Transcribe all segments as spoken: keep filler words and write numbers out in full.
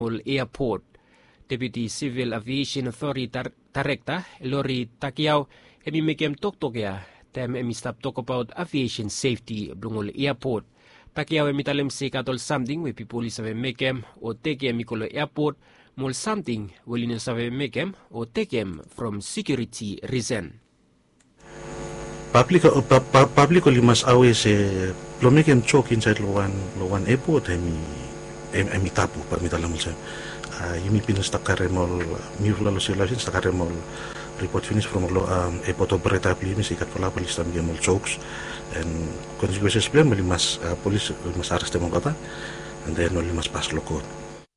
Airport. Deputy Civil Aviation Authority Director Lori Takiao emi mekem toktokia tem emi stop talk about aviation safety blungol airport. Takiao emi talem se katol something we people save mekem o take emi kolo airport mol something will in save mekem o take em from security reason. Public uh, pu- public limas always eh lo mekem choke inside lo one lo one airport emi emi tapu per mitalam sa yumi pinas takaremol miula lo sila sin takaremol report finish from lo um airport operator pli sikat pala polis tam gemol chokes and consequences plan limas uh, police limas arrest mo kata and then no limas pas lo court.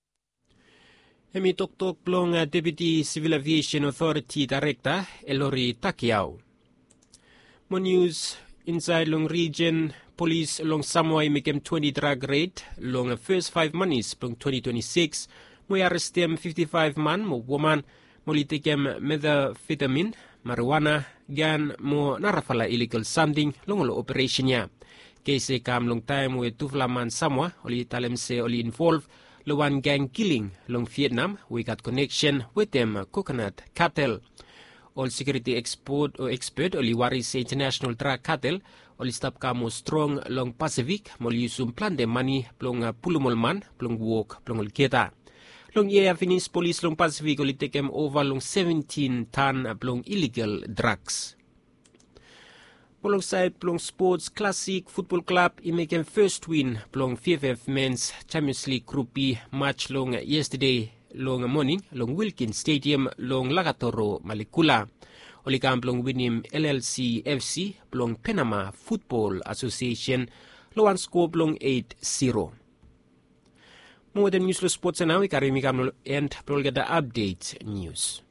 Emi tok tok plong uh, Deputy Civil Aviation Authority Director Elori Takiao. More news inside long region. Police long Samoa mekem twenty drug raid long the first five months long twenty twenty-six. Mo arrest them fifty-five man mo woman mo litekem methamphetamine, marijuana, gan mo narafala illegal something long lo operation ya. Case kam long time we tuflaman Samoa oli talem se oli involved lo one gang killing long Vietnam. We got connection with them coconut cartel. All security expert or expert oli waris international drug cartel oli stop kamo strong long Pacific mol yusum plan de money plong pulumol man plong walk plong kita. Long year finish police long Pacific oli takem over long seventeen ton plong illegal drugs. Polong side plong sports classic football club i making first win plong F F F men's Champions League Group B match long yesterday long morning long Wilkins Stadium long Lagatoro Malikula. Oli kam plong winim L L C F C plong Panama Football Association lo one score plong eight zero. More than news lo sports now we carry me kam end plong the update news.